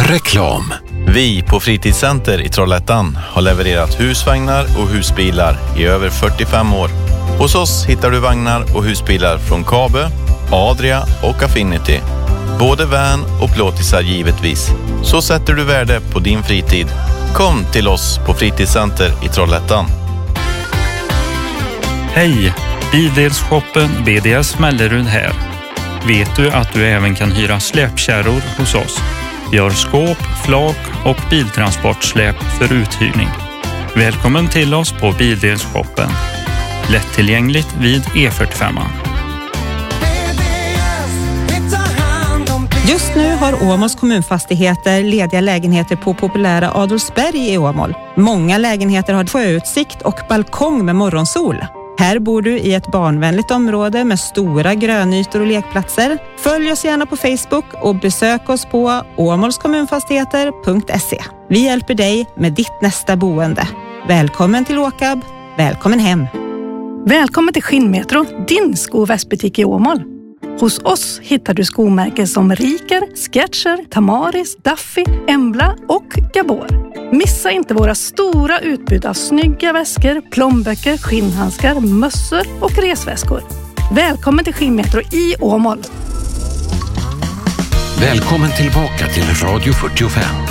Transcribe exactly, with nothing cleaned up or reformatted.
Reklam. Vi på Fritidscenter i Trollhättan har levererat husvagnar och husbilar i över fyrtiofem år. Hos oss hittar du vagnar och husbilar från Kabe, Adria och Affinity. Både van och plåtisar givetvis. Så sätter du värde på din fritid. Kom till oss på Fritidscenter i Trollhättan. Hej! Bildelshoppen B D S Mellerud här. Vet du att du även kan hyra släpkärror hos oss? Vi har skåp, flak och biltransportsläp för uthyrning. Välkommen till oss på Bildelshoppen. Lättillgängligt vid E fyrtiofem. Just nu har Åmåls kommunfastigheter lediga lägenheter på populära Adolfsberg i Åmål. Många lägenheter har sjöutsikt och balkong med morgonsol. Här bor du i ett barnvänligt område med stora grönytor och lekplatser. Följ oss gärna på Facebook och besök oss på åmålskommunfastigheter punkt se. Vi hjälper dig med ditt nästa boende. Välkommen till Åkab. Välkommen hem. Välkommen till Skinnmetro, din sko- och västbutik i Åmål. Hos oss hittar du skomärken som Riker, Sketcher, Tamaris, Duffy, Embla och Gabor. Missa inte våra stora utbud av snygga väskor, plånböcker, skinnhandskar, mössor och resväskor. Välkommen till Skinnmetro i Åmål. Välkommen tillbaka till Radio fyrtiofem.